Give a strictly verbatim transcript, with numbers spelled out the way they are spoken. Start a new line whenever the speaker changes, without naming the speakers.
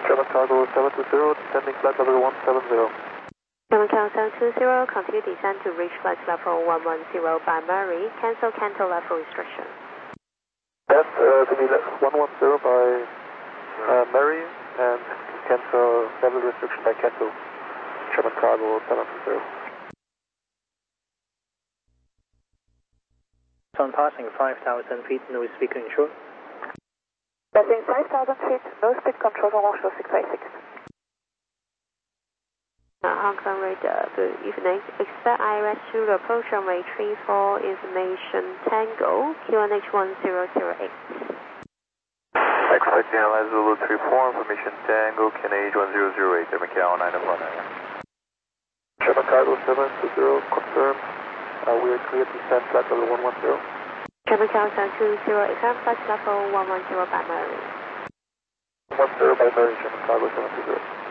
German Cargo seven two zero, descending flight level one seven zero.
German Cargo seven two zero, continue descent to reach flight level one one zero by Murray. Cancel canto level restriction.
Yes, uh, to be one one zero by uh, Murray and cancel level restriction by Canto. German Cargo seven two zero.
On passing five thousand feet, no speed control.
Passing five thousand feet, no speed control on Longshore six five six.
Uh, Hong Kong radar, good evening. Expect I R S to approach runway three four, information Tango, Q N H one zero zero eight.
Expect Airline Zulu three four, information Tango, Q N H one zero zero eight, Macau nine four nine. German Cargo seven two zero, confirmed. Uh, we are clear to descend flight level one one zero.
German Cargo seven two zero, exam flight level one one zero by Murray.
one zero by Murray, German Cargo seven two zero.